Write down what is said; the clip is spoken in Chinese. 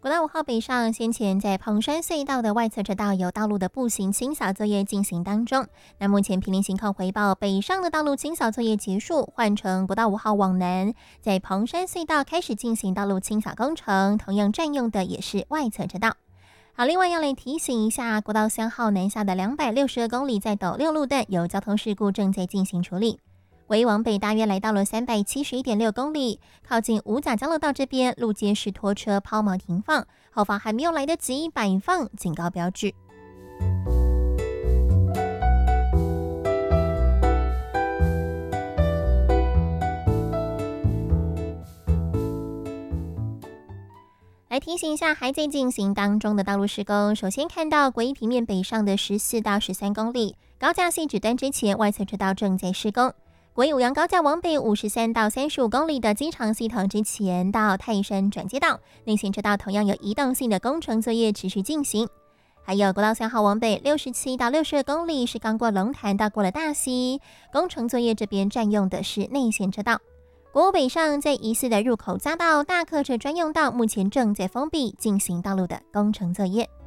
国道5号北上先前在彭山隧道的外侧车道有道路的步行清扫作业进行当中。那目前毗邻情况回报，北上的道路清扫作业结束，换成国道5号往南，在彭山隧道开始进行道路清扫工程，同样占用的也是外侧车道。好，另外要来提醒一下，国道3号南下的262公里在斗六路段有交通事故正在进行处理。回往北大约来到了371.6公里，靠近五甲交流道这边，路肩是拖车抛锚停放，后方还没有来得及摆放警告标志。来提醒一下还在进行当中的道路施工，首先看到国一平面北上的14到13公里，高架系指端之前外侧车道正在施工。国一五杨高架往北53到35公里的机场系统之前到泰山转接道，内线车道同样有移动性的工程作业持续进行。还有国道3号往北67到62公里是刚过龙潭到过了大溪，工程作业这边占用的是内线车道。国五北上在疑似的入口匝道大客车专用道目前正在封闭进行道路的工程作业。